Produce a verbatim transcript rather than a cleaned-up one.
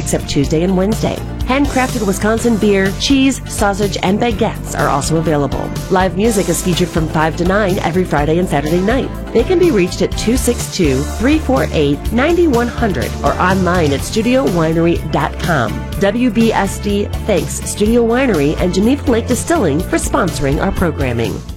except Tuesday and Wednesday. Handcrafted Wisconsin beer, cheese, sausage, and baguettes are also available. Live music is featured from five to nine every Friday and Saturday night. They can be reached at two six two, three four eight, nine one zero zero or online at studio winery dot com. W B S D thanks Studio Winery and Geneva Lake Distilling for sponsoring our programming.